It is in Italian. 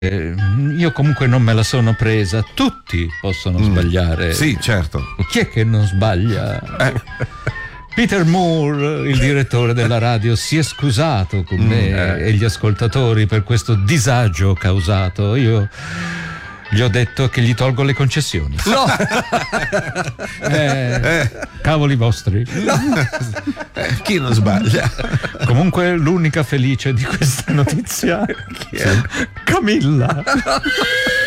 io comunque non me la sono presa. Tutti possono sbagliare. Sì, certo. Chi è che non sbaglia? Peter Moore, il direttore della radio, si è scusato con me e gli ascoltatori per questo disagio causato. Io gli ho detto che gli tolgo le concessioni. No! Cavoli vostri. No. Chi non sbaglia? Comunque l'unica felice di questa notizia è Camilla.